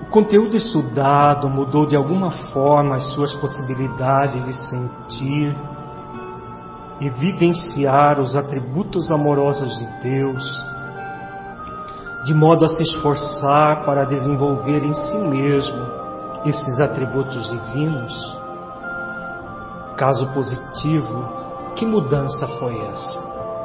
o conteúdo estudado mudou de alguma forma as suas possibilidades de sentir e vivenciar os atributos amorosos de Deus, de modo a se esforçar para desenvolver em si mesmo esses atributos divinos? Caso positivo, que mudança foi essa?